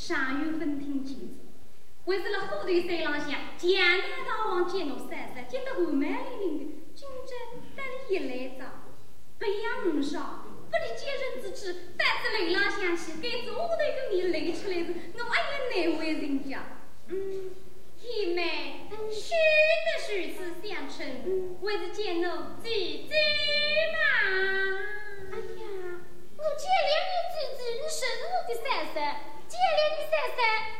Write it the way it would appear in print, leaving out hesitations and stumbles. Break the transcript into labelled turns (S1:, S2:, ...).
S1: 尚有分听清楚。为是了后头山浪向，简单大王见我闪闪，见得后满灵的，今朝等你一来早，不要上，不理解人之志，但是雷浪响起，该是我的个你累出来的，我还有哪位人家？姨妹，须得如此相称，为是见我姐姐嘛。
S2: 哎呀，我见了你姐姐，你是我的婶婶，见了你婶婶。